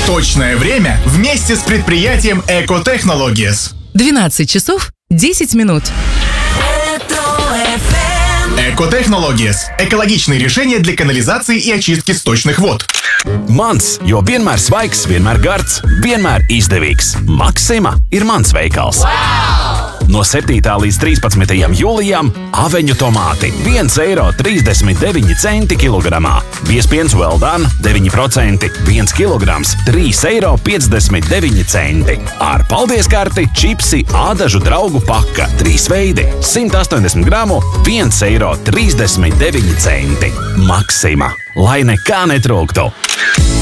Точное время вместе с предприятием Экотехнологиес. 12 часов 10 минут. Экотехнологиес – экологичные решения для канализации и очистки сточных вод. Mans, jo vienmēr svaigs, vienmēr gards, vienmēr izdevīgs. Maxima ir mans veikals. No 7. līdz 13. jūlijam aveņu tomāti 1,39 eiro kilogramā. Biespiens well done 9%, 1 kilograms 3,59 eiro. Ar paldies karti čipsi ādažu draugu paka 3 veidi 180 gramu 1,39 eiro. Maxima, lai nekā netrūktu.